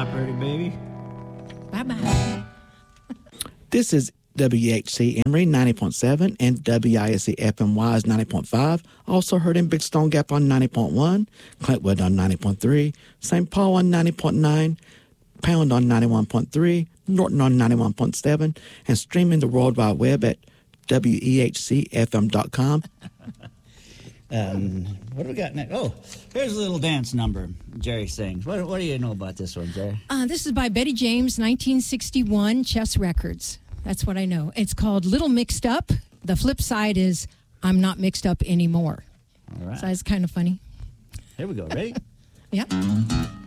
Bye, pretty baby. Bye-bye. This is WHC Emory 90.7 and WISC FMY is 90.5. Also heard in Big Stone Gap on 90.1, Clintwood on 90.3, St. Paul on 90.9, Pound on 91.3, Norton on 91.7, and streaming the World Wide Web at WEHCFM.com. What do we got next? Oh, here's a little dance number Jerry sings. What do you know about this one, Jerry? This is by Betty James, 1961, Chess Records. That's what I know. It's called Little Mixed Up. The flip side is I'm Not Mixed Up Anymore. All right. So it's kind of funny. Here we go. Ready? Yep.